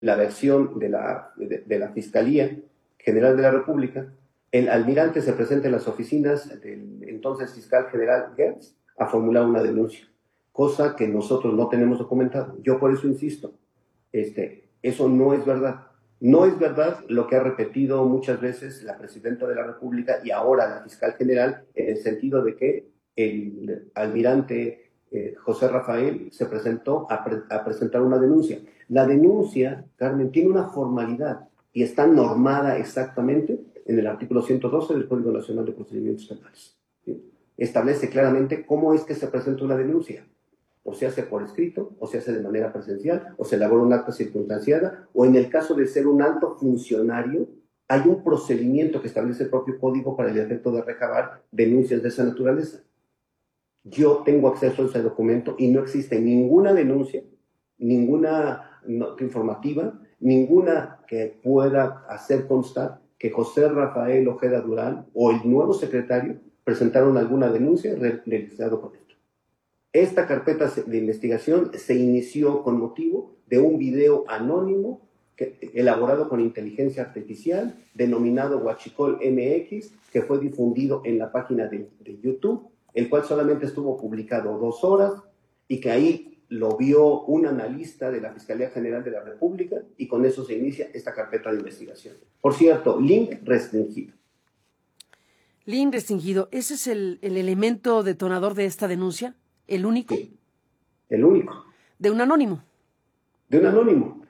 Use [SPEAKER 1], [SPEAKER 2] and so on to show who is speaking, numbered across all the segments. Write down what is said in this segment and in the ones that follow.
[SPEAKER 1] la versión de la Fiscalía General de la República, el almirante se presenta en las oficinas del entonces fiscal general Gertz a formular una denuncia, cosa que nosotros no tenemos documentado. Yo por eso insisto, eso no es verdad. No es verdad lo que ha repetido muchas veces la presidenta de la República y ahora la fiscal general, en el sentido de que el almirante José Rafael se presentó a presentar una denuncia. La denuncia, Carmen, tiene una formalidad y está normada exactamente en el artículo 112 del Código Nacional de Procedimientos Penales. ¿Sí? Establece claramente cómo es que se presenta una denuncia. O se hace por escrito, o se hace de manera presencial, o se elabora un acta circunstanciada, o en el caso de ser un alto funcionario, hay un procedimiento que establece el propio código para el efecto de recabar denuncias de esa naturaleza. Yo tengo acceso a ese documento y no existe ninguna denuncia, ninguna nota informativa, ninguna que pueda hacer constar que José Rafael Ojeda Durán o el nuevo secretario presentaron alguna denuncia realizada con esto. Esta carpeta de investigación se inició con motivo de un video anónimo elaborado con inteligencia artificial, denominado Huachicol MX, que fue difundido en la página de YouTube, el cual solamente estuvo publicado 2 horas y que ahí lo vio un analista de la Fiscalía General de la República y con eso se inicia esta carpeta de investigación. Por cierto, link restringido.
[SPEAKER 2] Link restringido, ¿ese es el elemento detonador de esta denuncia? ¿El único?
[SPEAKER 1] Sí, el único.
[SPEAKER 2] ¿De un anónimo?
[SPEAKER 1] De un anónimo.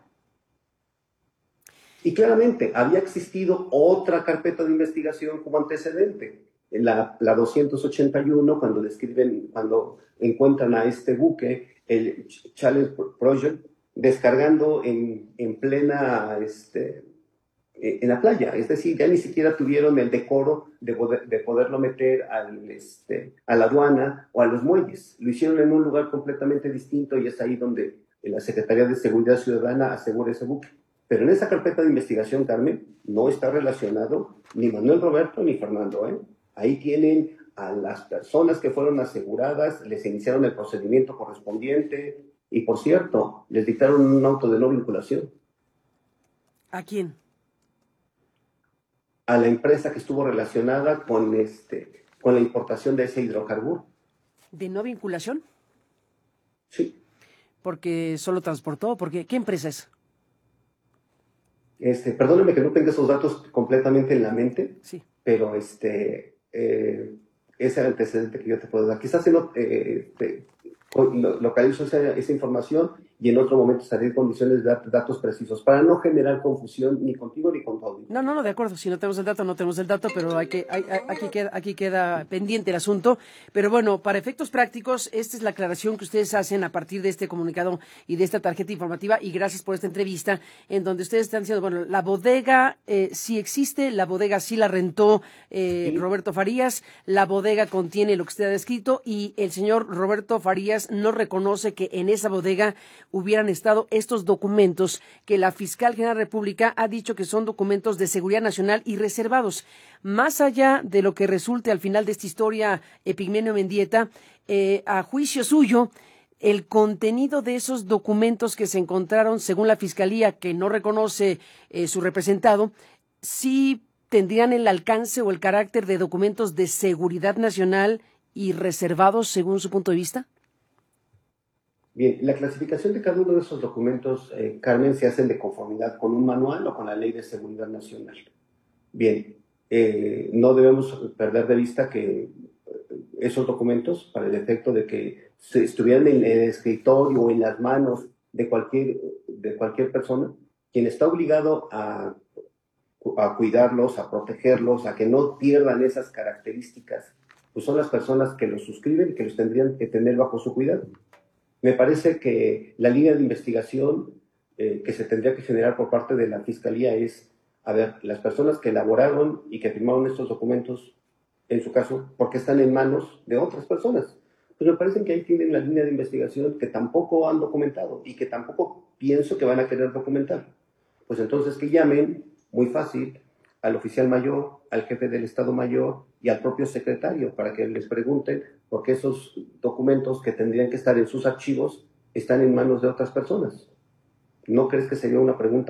[SPEAKER 1] Y claramente había existido otra carpeta de investigación como antecedente, la 281, cuando encuentran a este buque, el Challenge Project, descargando en plena, en la playa. Es decir, ya ni siquiera tuvieron el decoro de poderlo meter a la aduana o a los muelles. Lo hicieron en un lugar completamente distinto y es ahí donde la Secretaría de Seguridad Ciudadana asegura ese buque. Pero en esa carpeta de investigación, Carmen, no está relacionado ni Manuel Roberto ni Fernando. Ahí tienen a las personas que fueron aseguradas, les iniciaron el procedimiento correspondiente y, por cierto, les dictaron un auto de no vinculación.
[SPEAKER 2] ¿A quién?
[SPEAKER 1] A la empresa que estuvo relacionada con la importación de ese hidrocarburo.
[SPEAKER 2] ¿De no vinculación?
[SPEAKER 1] Sí.
[SPEAKER 2] ¿Porque solo transportó? ¿Qué empresa es?
[SPEAKER 1] Perdóneme que no tenga esos datos completamente en la mente,
[SPEAKER 2] sí.
[SPEAKER 1] Pero ese es el antecedente que yo te puedo dar. Quizás localizo esa información y en otro momento estaré en condiciones de dar datos precisos para no generar confusión ni contigo ni con tu audiencia.
[SPEAKER 2] No, de acuerdo. Si no tenemos el dato, no tenemos el dato, pero aquí queda pendiente el asunto. Pero bueno, para efectos prácticos, esta es la aclaración que ustedes hacen a partir de este comunicado y de esta tarjeta informativa, y gracias por esta entrevista, en donde ustedes están diciendo, bueno, la bodega sí existe, la bodega sí la rentó
[SPEAKER 1] Sí.
[SPEAKER 2] Roberto Farías, la bodega contiene lo que usted ha descrito, y el señor Roberto Farías no reconoce que en esa bodega hubieran estado estos documentos que la fiscal general de la República ha dicho que son documentos de seguridad nacional y reservados. Más allá de lo que resulte al final de esta historia, Epigmenio Mendieta, a juicio suyo, el contenido de esos documentos que se encontraron, según la fiscalía, que no reconoce su representado, sí tendrían el alcance o el carácter de documentos de seguridad nacional y reservados, según su punto de vista.
[SPEAKER 1] Bien, la clasificación de cada uno de esos documentos, Carmen, se hacen de conformidad con un manual o con la Ley de Seguridad Nacional. Bien, no debemos perder de vista que esos documentos, para el efecto de que estuvieran en el escritorio o en las manos de cualquier persona, quien está obligado a cuidarlos, a protegerlos, a que no pierdan esas características, pues son las personas que los suscriben y que los tendrían que tener bajo su cuidado. Me parece que la línea de investigación que se tendría que generar por parte de la Fiscalía es, a ver, las personas que elaboraron y que firmaron estos documentos, en su caso, ¿por qué están en manos de otras personas? Pues me parece que ahí tienen la línea de investigación que tampoco han documentado y que tampoco pienso que van a querer documentar. Pues entonces que llamen, muy fácil, al oficial mayor, al jefe del Estado Mayor y al propio secretario para que les pregunten por qué esos documentos que tendrían que estar en sus archivos están en manos de otras personas. ¿No crees que sería una pregunta